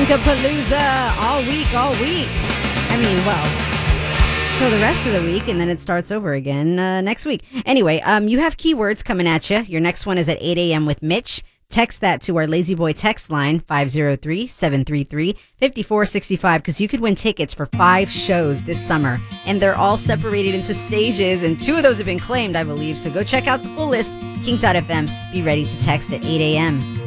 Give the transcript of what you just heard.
Palooza all week. I mean, well, for the rest of the week, and then it starts over again next week. Anyway, you have keywords coming at you. Your next one is at 8 a.m. with Mitch. Text that to our Lazy Boy text line, 503-733-5465, because you could win tickets for 5 shows this summer. And they're all separated into stages, and 2 of those have been claimed, I believe. So go check out the full list, kink.fm. Be ready to text at 8 a.m.